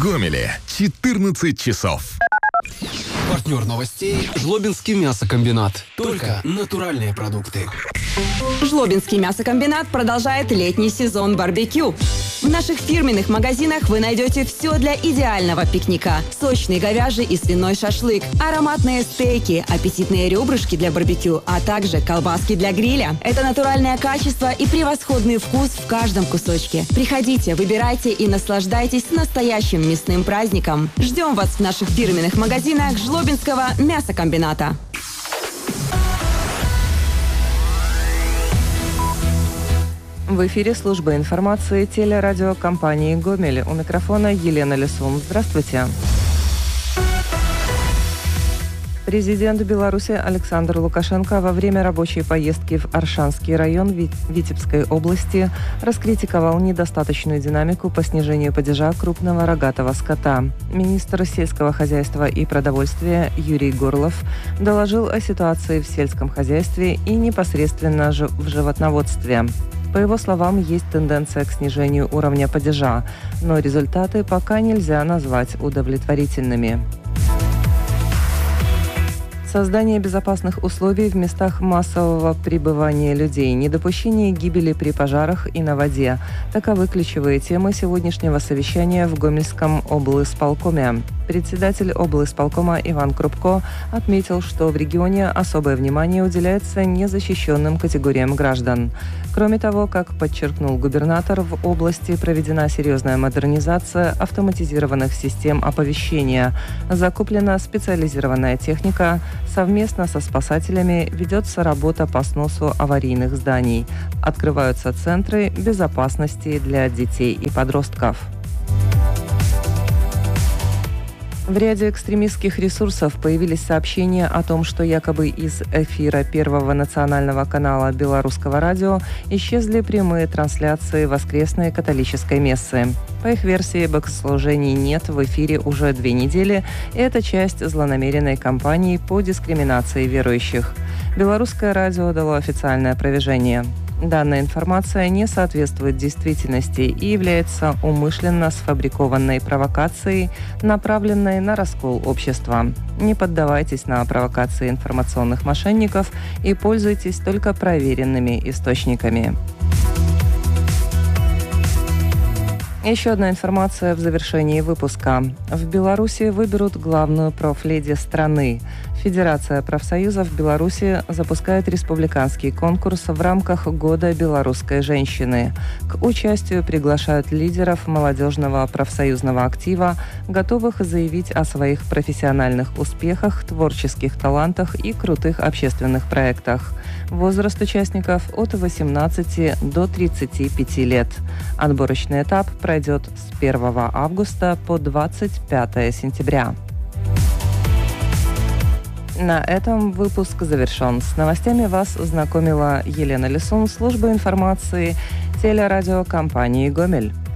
Гомеле 14 часов. Партнер новостей – Жлобинский мясокомбинат. Только натуральные продукты. Жлобинский мясокомбинат продолжает летний сезон барбекю. В наших фирменных магазинах вы найдете все для идеального пикника. Сочный говяжий и свиной шашлык, ароматные стейки, аппетитные ребрышки для барбекю, а также колбаски для гриля. Это натуральное качество и превосходный вкус в каждом кусочке. Приходите, выбирайте и наслаждайтесь настоящим мясным праздником. Ждем вас в наших фирменных магазинах Жлобинского мясокомбината. В эфире служба информации телерадиокомпании «Гомель». У микрофона Елена Лисун. Здравствуйте. Президент Беларуси Александр Лукашенко во время рабочей поездки в Аршанский район Витебской области раскритиковал недостаточную динамику по снижению падежа крупного рогатого скота. Министр сельского хозяйства и продовольствия Юрий Горлов доложил о ситуации в сельском хозяйстве и непосредственно в животноводстве. По его словам, есть тенденция к снижению уровня падежа, но результаты пока нельзя назвать удовлетворительными. Создание безопасных условий в местах массового пребывания людей, недопущение гибели при пожарах и на воде – таковы ключевые темы сегодняшнего совещания в Гомельском облисполкоме. Председатель облисполкома Иван Крупко отметил, что в регионе особое внимание уделяется незащищенным категориям граждан. Кроме того, как подчеркнул губернатор, в области проведена серьезная модернизация автоматизированных систем оповещения, закуплена специализированная техника, совместно со спасателями ведется работа по сносу аварийных зданий, открываются центры безопасности для детей и подростков. В ряде экстремистских ресурсов появились сообщения о том, что якобы из эфира Первого национального канала Белорусского радио исчезли прямые трансляции воскресной католической мессы. По их версии, богослужений нет в эфире уже 2 недели, и это часть злонамеренной кампании по дискриминации верующих. Белорусское радио дало официальное опровержение. Данная информация не соответствует действительности и является умышленно сфабрикованной провокацией, направленной на раскол общества. Не поддавайтесь на провокации информационных мошенников и пользуйтесь только проверенными источниками. Еще одна информация в завершении выпуска. В Беларуси выберут главную профледи страны. Федерация профсоюзов Беларуси запускает республиканский конкурс в рамках Года белорусской женщины. К участию приглашают лидеров молодежного профсоюзного актива, готовых заявить о своих профессиональных успехах, творческих талантах и крутых общественных проектах. Возраст участников от 18 до 35 лет. Отборочный этап пройдет с 1 августа по 25 сентября. На этом выпуск завершен. С новостями вас знакомила Елена Лисун, служба информации телерадиокомпании «Гомель».